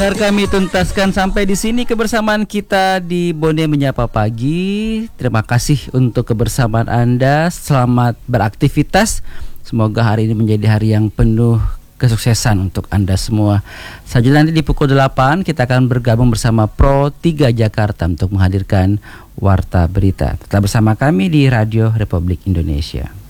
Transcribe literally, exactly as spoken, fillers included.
Pendengar kami tuntaskan sampai di sini kebersamaan kita di Bone Menyapa Pagi. Terima kasih untuk kebersamaan Anda. Selamat beraktivitas. Semoga hari ini menjadi hari yang penuh kesuksesan untuk Anda semua. Selanjutnya nanti di pukul delapan kita akan bergabung bersama Pro tiga Jakarta untuk menghadirkan Warta Berita. Tetap bersama kami di Radio Republik Indonesia.